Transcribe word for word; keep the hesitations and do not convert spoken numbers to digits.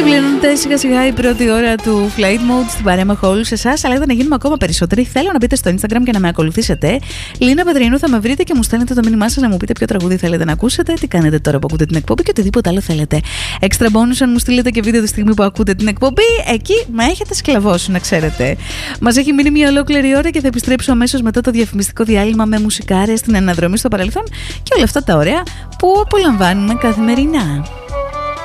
Ολοκληρώνεται σιγά σιγά η πρώτη ώρα του Flight Mode στην παρέα με όλους εσάς. Αλλά για να γίνουμε ακόμα περισσότεροι, θέλω να μπείτε στο Instagram και να με ακολουθήσετε. Λίνα Πετρινού θα με βρείτε και μου στέλνετε το μήνυμά σας να μου πείτε ποιο τραγούδι θέλετε να ακούσετε, τι κάνετε τώρα που ακούτε την εκπομπή και οτιδήποτε άλλο θέλετε. Extra bonus αν μου στείλετε και βίντεο τη στιγμή που ακούτε την εκπομπή, εκεί με έχετε σκλαβώσει, να ξέρετε. Μας έχει μείνει μια ολόκληρη ώρα και θα επιστρέψω αμέσως μετά το διαφημιστικό διάλειμμα με μουσικάρια στην αναδρομή στο παρελθόν και όλα αυτά τα ωραία που απολαμβάνουμε καθημερινά.